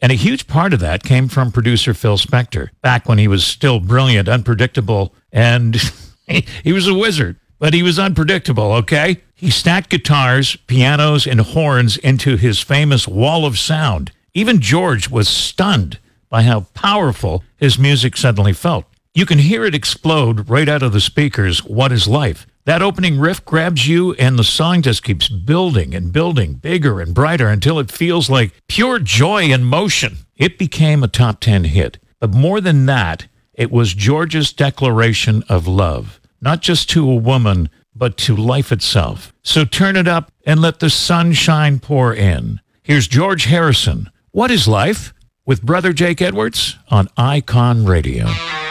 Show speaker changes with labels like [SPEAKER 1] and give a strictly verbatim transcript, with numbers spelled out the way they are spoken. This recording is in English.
[SPEAKER 1] And a huge part of that came from producer Phil Spector, back when he was still brilliant, unpredictable, and he was a wizard. But he was unpredictable, okay? He stacked guitars, pianos, and horns into his famous wall of sound. Even George was stunned by how powerful his music suddenly felt. You can hear it explode right out of the speakers, What Is Life? That opening riff grabs you, and the song just keeps building and building, bigger and brighter, until it feels like pure joy and motion. It became a top ten hit. But more than that, it was George's declaration of love, not just to a woman, but to life itself. So turn it up and let the sunshine pour in. Here's George Harrison, What Is Life? With Brother Jake Edwards on Icon Radio.